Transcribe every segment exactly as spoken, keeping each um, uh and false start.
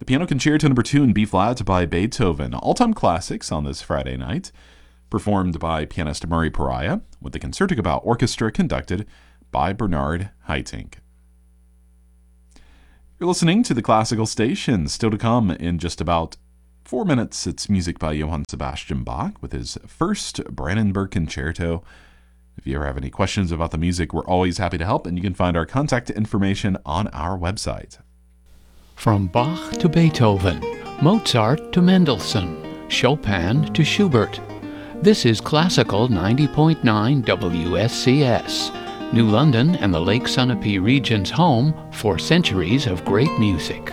Piano Concerto Number two in B-flat by Beethoven, all-time classics on this Friday night, performed by pianist Murray Pariah, with the Concertgebouw Orchestra conducted by Bernard Haitink. You're listening to the Classical Station. Still to come in just about four minutes, it's music by Johann Sebastian Bach with his first Brandenburg Concerto. If you ever have any questions about the music, we're always happy to help, and you can find our contact information on our website. From Bach to Beethoven, Mozart to Mendelssohn, Chopin to Schubert. This is Classical ninety point nine W S C S, New London and the Lake Sunapee region's home for centuries of great music.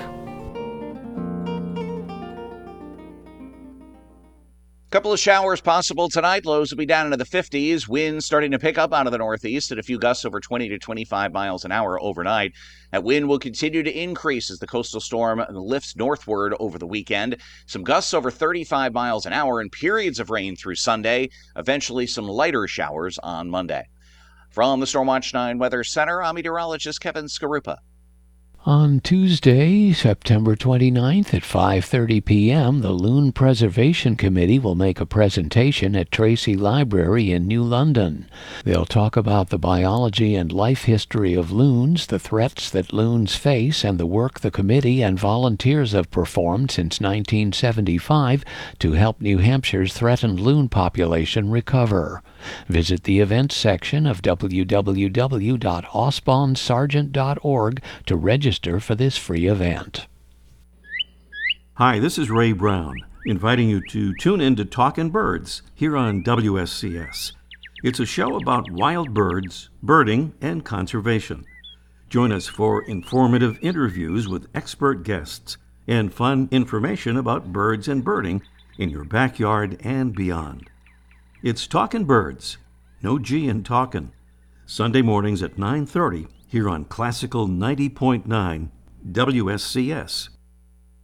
Couple of showers possible tonight. Lows will be down into the fifties. Winds starting to pick up out of the northeast and a few gusts over twenty to twenty-five miles an hour overnight. That wind will continue to increase as the coastal storm lifts northward over the weekend. Some gusts over thirty-five miles an hour and periods of rain through Sunday. Eventually some lighter showers on Monday. From the Stormwatch nine Weather Center, I'm meteorologist Kevin Skarupa. On Tuesday, September twenty-ninth at five thirty p.m., the Loon Preservation Committee will make a presentation at Tracy Library in New London. They'll talk about the biology and life history of loons, the threats that loons face, and the work the committee and volunteers have performed since nineteen seventy-five to help New Hampshire's threatened loon population recover. Visit the events section of w w w dot osbon sargent dot org to register for this free event. Hi, this is Ray Brown, inviting you to tune in to Talkin' Birds here on W S C S. It's a show about wild birds, birding, and conservation. Join us for informative interviews with expert guests and fun information about birds and birding in your backyard and beyond. It's Talkin' Birds, no G in talkin', Sunday mornings at nine thirty here on Classical ninety point nine W S C S.